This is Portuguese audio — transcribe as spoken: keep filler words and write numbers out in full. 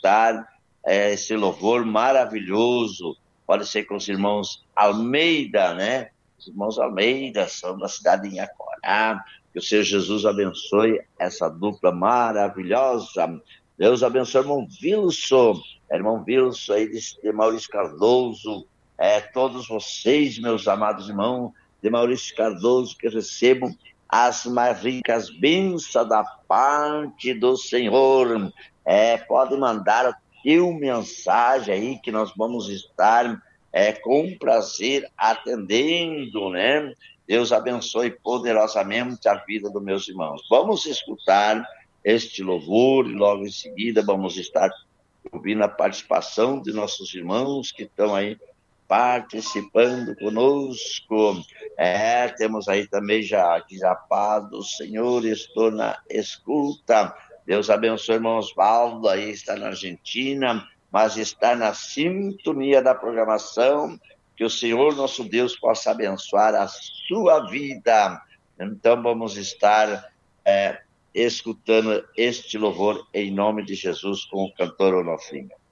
escutar é, esse louvor maravilhoso. Pode ser com os irmãos Almeida, né? Os irmãos Almeida são da cidade de Inhacorá. Que o Senhor Jesus abençoe essa dupla maravilhosa. Deus abençoe o irmão Wilson, irmão Wilson aí de Maurício Cardoso, é, todos vocês, meus amados irmãos de Maurício Cardoso, que recebam as mais ricas bênçãos da parte do Senhor. É, pode mandar eu mensagem aí que nós vamos estar é, com prazer atendendo, né? Deus abençoe poderosamente a vida dos meus irmãos. Vamos escutar este louvor e logo em seguida vamos estar ouvindo a participação de nossos irmãos que estão aí participando conosco. É, temos aí também já aqui já paz do Senhor, estou na escuta. Deus abençoe, irmão Osvaldo, aí está na Argentina, mas está na sintonia da programação. Que o Senhor, nosso Deus, possa abençoar a sua vida. Então, vamos estar é, escutando este louvor em nome de Jesus com o cantor Onofrinho.